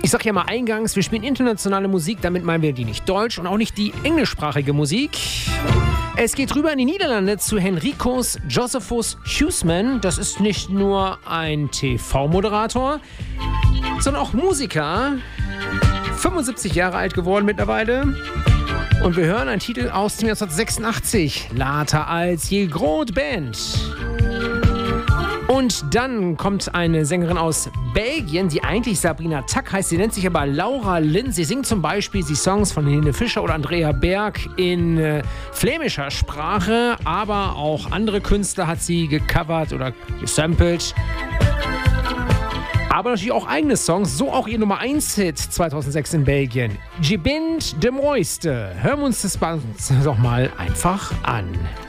Ich sag ja mal eingangs, wir spielen internationale Musik, damit meinen wir die nicht deutsch und auch nicht die englischsprachige Musik. Es geht rüber in die Niederlande zu Henricus Josephus Huisman. Das ist nicht nur ein TV-Moderator, sondern auch Musiker. 75 Jahre alt geworden mittlerweile. Und wir hören einen Titel aus dem Jahr 1986. Later als je groot bent. Und dann kommt eine Sängerin aus Belgien, die eigentlich Sabrina Tack heißt. Sie nennt sich aber Laura Lynn. Sie singt zum Beispiel die Songs von Helene Fischer oder Andrea Berg in flämischer Sprache. Aber auch andere Künstler hat sie gecovert oder gesampelt. Aber natürlich auch eigene Songs, so auch ihr Nummer 1-Hit 2006 in Belgien. Je bent de mooiste. Hören wir uns das doch mal einfach an.